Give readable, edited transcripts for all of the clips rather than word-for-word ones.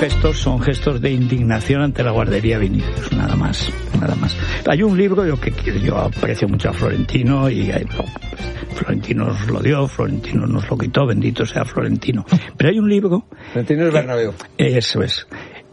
gestos son gestos de indignación ante la guardería Vinicius, nada más. Hay un libro que yo aprecio mucho a Florentino y Florentino nos lo dio, Florentino nos lo quitó, bendito sea Florentino. Pero hay un libro... Florentino es Bernabéu. Eso es.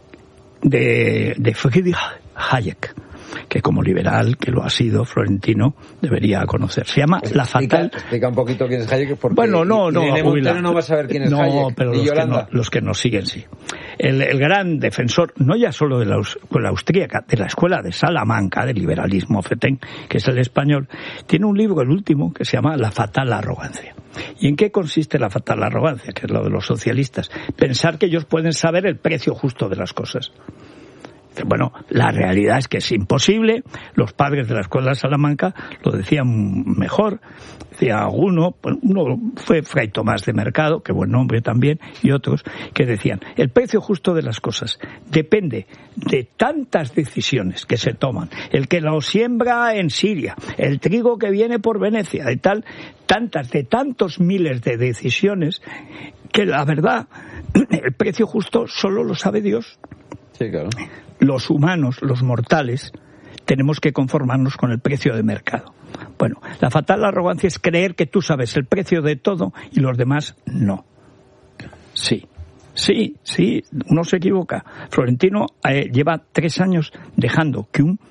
De Friedrich Hayek, que como liberal, que lo ha sido, Florentino debería conocer. Se llama La Fatal... Explica un poquito quién es Hayek, porque bueno, no va a saber quién es Hayek. No, pero los que nos siguen, sí. El gran defensor, no ya solo de la escuela austríaca, de la escuela de Salamanca, del liberalismo fetén, que es el español, tiene un libro, el último, que se llama La Fatal Arrogancia. ¿Y en qué consiste la fatal arrogancia? Que es lo de los socialistas. Pensar que ellos pueden saber el precio justo de las cosas. Bueno, la realidad es que es imposible. Los padres de la escuela de Salamanca lo decían mejor. Decía uno fue Fray Tomás de Mercado, que buen nombre también, y otros que decían, el precio justo de las cosas depende de tantas decisiones que se toman. El que lo siembra en Siria, el trigo que viene por Venecia, de tantos miles de decisiones, que la verdad, el precio justo solo lo sabe Dios. Sí, claro. Los humanos, los mortales, tenemos que conformarnos con el precio de mercado. Bueno, la fatal arrogancia es creer que tú sabes el precio de todo y los demás no. Sí, uno se equivoca. Florentino lleva 3 años dejando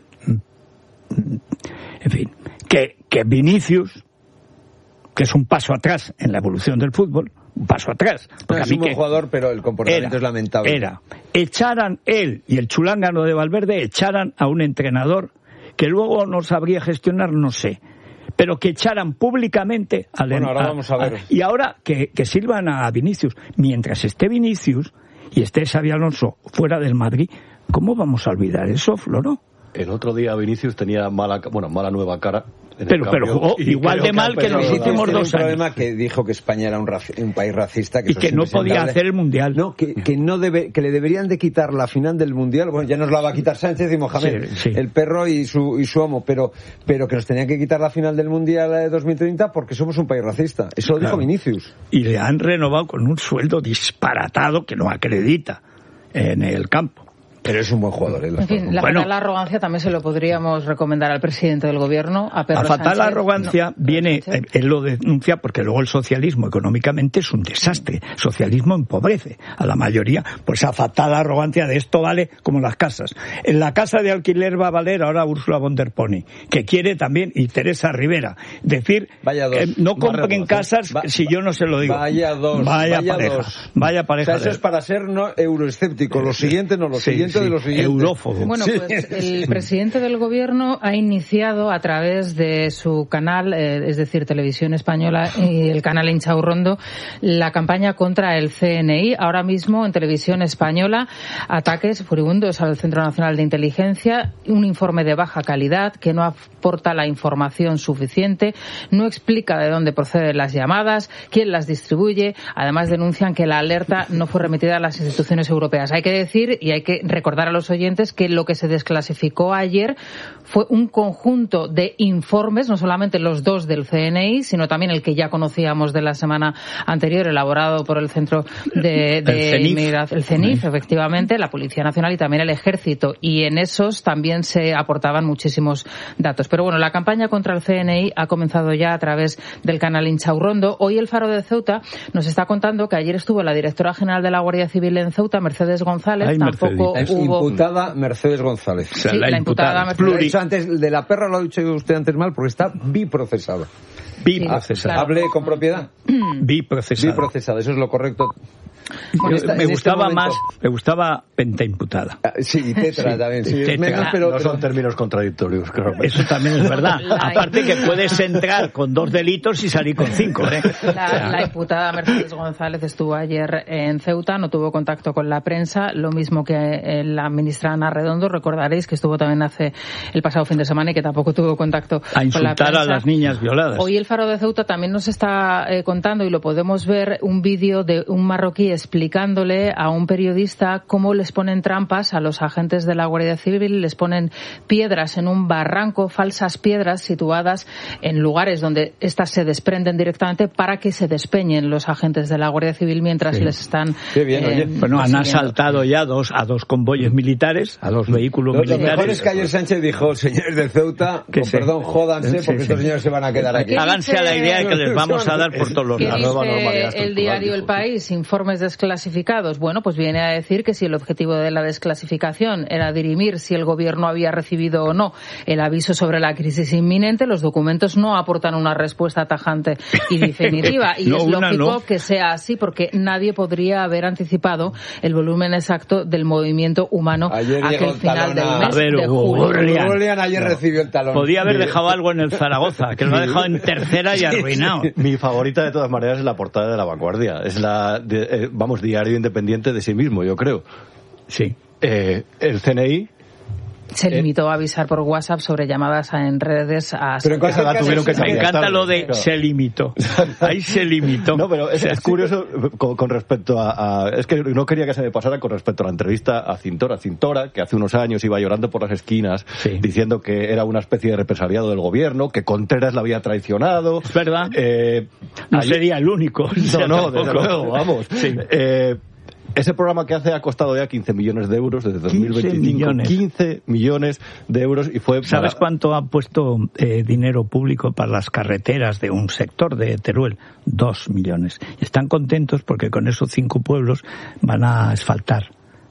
que Vinicius, que es un paso atrás en la evolución del fútbol, un paso atrás. Porque es un buen jugador, pero el comportamiento es lamentable. Echaran él y el chulángano de Valverde, echaran a un entrenador que luego no sabría gestionar, no sé, pero que echaran públicamente ahora vamos a ver. Y ahora que sirvan a Vinicius. Mientras esté Vinicius y esté Xabi Alonso fuera del Madrid, ¿cómo vamos a olvidar eso, Floro? El otro día Vinicius tenía mala nueva cara. Pero jugó igual de mal que en los últimos 2 años. Un problema que dijo que España era un país racista. Y que no podía hacer el Mundial. No, que le deberían de quitar la final del Mundial. Bueno, ya nos la va a quitar Sánchez y Mohamed, sí. El perro y su amo. Pero que nos tenían que quitar la final del Mundial de 2030 porque somos un país racista. Eso lo dijo Vinicius. Y le han renovado con un sueldo disparatado que no acredita en el campo. Pero es un buen jugador. En fin, la fatal arrogancia también se lo podríamos recomendar al presidente del gobierno, a Pedro Sánchez. La fatal arrogancia viene, él lo denuncia porque luego el socialismo económicamente es un desastre. El socialismo empobrece a la mayoría. Pues esa fatal arrogancia de esto vale como las casas. En la casa de alquiler va a valer ahora Ursula von der Pony, que quiere también, y Teresa Rivera, decir, no compren casas si yo no se lo digo. Vaya pareja. O sea, eso es para ser no euroescéptico. Lo siguiente no, lo siguiente de los siguientes. Eurófobo. Bueno, pues el presidente del gobierno ha iniciado a través de su canal, es decir, Televisión Española y el canal Inchaurrondo, la campaña contra el CNI. Ahora mismo en Televisión Española, ataques furibundos al Centro Nacional de Inteligencia, un informe de baja calidad que no aporta la información suficiente, no explica de dónde proceden las llamadas, quién las distribuye. Además denuncian que la alerta no fue remitida a las instituciones europeas. Hay que decir y hay que recordar a los oyentes que lo que se desclasificó ayer fue un conjunto de informes, no solamente los 2 del CNI, sino también el que ya conocíamos de la semana anterior, elaborado por el Centro de Inmigración, el CENIF, efectivamente, la Policía Nacional y también el Ejército. Y en esos también se aportaban muchísimos datos. Pero bueno, la campaña contra el CNI ha comenzado ya a través del canal Inchaurrondo. Hoy el Faro de Ceuta nos está contando que ayer estuvo la directora general de la Guardia Civil en Ceuta, Mercedes González. Tampoco hubo... Imputada Mercedes González. Sí, la imputada Mercedes. Antes de la perra lo ha dicho usted antes mal porque está biprocesada. Biprocesada. Claro. Hable con propiedad. Biprocesada. Eso es lo correcto. Me gustaba pentaimputada. Sí, y tetra también. Sí, menos, pero no son términos contradictorios, claro. Eso también es verdad. Aparte que puedes entrar con 2 delitos y salir con 5. La imputada Mercedes González estuvo ayer en Ceuta, no tuvo contacto con la prensa, lo mismo que la ministra Ana Redondo. Recordaréis que estuvo también el pasado fin de semana y que tampoco tuvo contacto con la prensa. A insultar a las niñas violadas. Hoy el Faro de Ceuta también nos está contando, y lo podemos ver, un vídeo de un marroquí explicándole a un periodista cómo les ponen trampas a los agentes de la Guardia Civil, les ponen piedras en un barranco, falsas piedras situadas en lugares donde estas se desprenden directamente para que se despeñen los agentes de la Guardia Civil mientras les están... Qué bien, oye. Bueno, han asaltado ya a dos convoyes militares, a dos vehículos militares. Lo mejor es que ayer Sánchez dijo, señores de Ceuta, perdón, jódanse, porque estos señores se van a quedar aquí. Háganse a la idea de que les vamos a dar por todos los lados. El diario El País, informes desclasificados. Bueno, pues viene a decir que si el objetivo de la desclasificación era dirimir si el gobierno había recibido o no el aviso sobre la crisis inminente, los documentos no aportan una respuesta tajante y definitiva. Y es lógico que sea así, porque nadie podría haber anticipado el volumen exacto del movimiento humano aquel final del mes de julio. Julián ayer recibió el talón. Podía haber dejado algo en el Zaragoza, que lo ha dejado en tercera y arruinado. Mi favorita de todas maneras es la portada de La Vanguardia. Es diario independiente de sí mismo, yo creo. Sí. El CNI se limitó a avisar por WhatsApp sobre llamadas en redes a... Pero en casa la tuvieron que me encanta lo de se limitó. Ahí se limitó. No, pero es curioso con respecto a... Es que no quería que se me pasara con respecto a la entrevista a Cintora, que hace unos años iba llorando por las esquinas diciendo que era una especie de represaliado del gobierno, que Contreras la había traicionado. Es verdad. No sería el único. No, desde luego, vamos. Sí. Ese programa que hace ha costado ya 15 millones de euros desde 2025. 15 millones de euros y fue... ¿Sabes cuánto ha puesto dinero público para las carreteras de un sector de Teruel? 2 millones. Y están contentos porque con esos 5 pueblos van a asfaltar.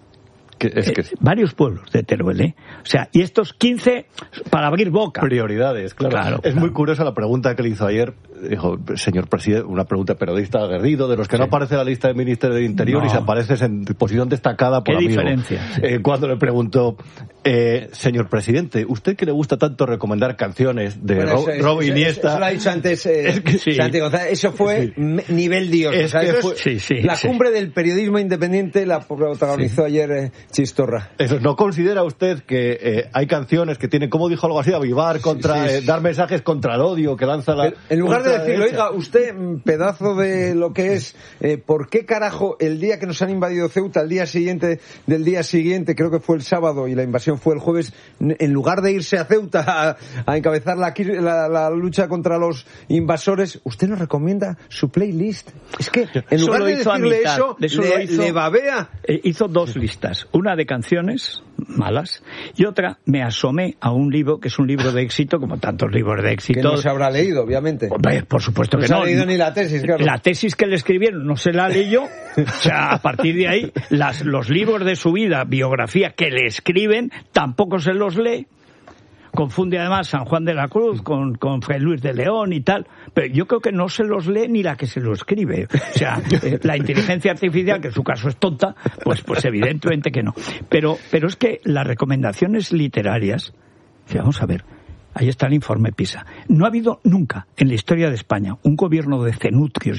Varios pueblos de Teruel, ¿eh? O sea, y estos 15 para abrir boca. Prioridades, claro. Es muy curiosa la pregunta que le hizo ayer, dijo, señor presidente, una pregunta periodista aguerrido, de los que no aparece en la lista del Ministerio del Interior y se apareces en posición destacada por amigo. ¿Qué diferencia? Cuando le preguntó, señor presidente, ¿usted que le gusta tanto recomendar canciones de Robo Iniesta? Eso lo ha dicho antes Santi González, eso fue nivel Dios. La cumbre del periodismo independiente la protagonizó ayer Chistorra. Eso, ¿no considera usted que hay canciones que tienen, como dijo algo así, avivar contra, dar mensajes contra el odio que lanza la... En lugar de decirlo, oiga, usted, pedazo de lo que es, ¿por qué carajo el día que nos han invadido Ceuta, el día siguiente del día siguiente, creo que fue el sábado y la invasión fue el jueves, en lugar de irse a Ceuta a encabezar la lucha contra los invasores, usted nos recomienda su playlist? Es que, en lugar de decirle eso, le babea. Hizo 2 listas. Una de canciones malas y otra me asomé a un libro que es un libro de éxito, como tantos libros de éxito. Que no se habrá leído, obviamente. Por supuesto que no. No se ha leído ni la tesis, claro. La tesis que le escribieron no se la leyó. O sea, a partir de ahí, los libros de su vida, biografía que le escriben, tampoco se los lee. Confunde además San Juan de la Cruz con Fray Luis de León y tal, pero yo creo que no se los lee ni la que se lo escribe. O sea, la inteligencia artificial, que en su caso es tonta, pues evidentemente que no. Pero es que las recomendaciones literarias, vamos a ver, ahí está el informe PISA. No ha habido nunca en la historia de España un gobierno de cenutrios